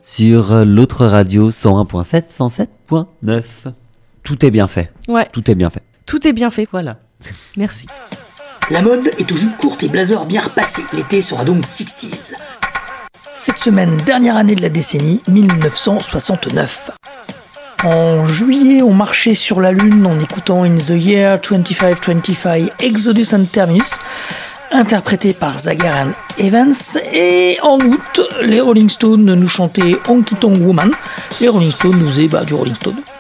sur l'autre radio 101.7, 107.9. Tout est bien fait. Ouais. Tout est bien fait. Tout est bien fait. Voilà. Merci. La mode est aux jupes courtes et blazers bien repassés. L'été sera donc 60s. Cette semaine, dernière année de la décennie, 1969. En juillet, on marchait sur la Lune en écoutant In the Year 2525 Exodus and Terminus, interprété par Zager & Evans. Et en août, les Rolling Stones nous chantaient Honky Tonk Woman. Les Rolling Stones nous faisaient du Rolling Stone.